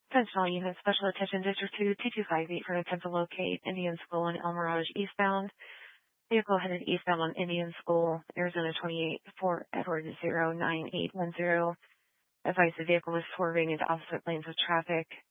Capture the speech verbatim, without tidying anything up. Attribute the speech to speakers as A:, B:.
A: Sentinel unit, special attention District two, two two five eight for an attempt to locate Indian School in El Mirage eastbound. Vehicle headed eastbound on Indian School, Arizona twenty-eight, Fort Edward zero nine eight one zero. Advice the vehicle was swerving into opposite lanes of traffic.